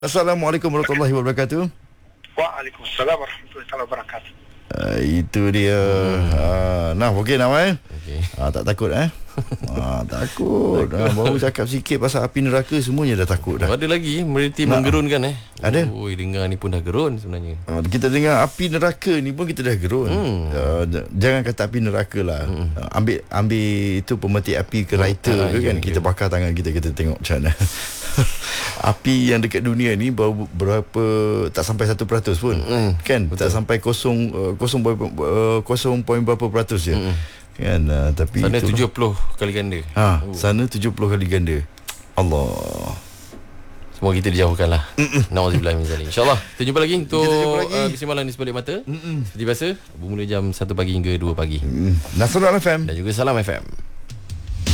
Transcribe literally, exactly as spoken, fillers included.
Assalamualaikum warahmatullahi wabarakatuh. Waalaikumsalam warahmatullahi wabarakatuh. Uh, itu dia. Hmm. Uh, nah, okey nama eh. Okey. Uh, tak takut eh? uh, takut. Uh, baru cakap sikit pasal api neraka semuanya dah takut dah. Ada lagi mereti nah. menggerunkan eh. Ada. Oh, dengar ni pun dah gerun sebenarnya. Uh, kita dengar api neraka ni pun kita dah gerun. Hmm. Uh, jangan kata api neraka lah. Hmm. Uh, ambil ambil itu pemetik api ke lighter hmm. ke kan, ya, kita ya. bakar tangan kita, kita tengok macam mana. Api yang dekat dunia ni baru berapa, tak sampai satu peratus pun. Hmm. Kan? Betul. Tak sampai kosong uh, kosong kosong poin berapa peratus je. Hmm. Kan uh, tapi sana itu, tujuh puluh kali ganda. Ha, oh. Sana tujuh puluh kali ganda. Allah. Semoga kita dijauhkanlah. Nauzubillah min zalik. Insya-Allah. Kita jumpa lagi untuk uh, Bismillah Malam di Sebalik Mata. Mm-mm. Seperti biasa, bermula jam satu pagi hingga dua pagi. Mm. Nasrul F M dan juga Salam F M.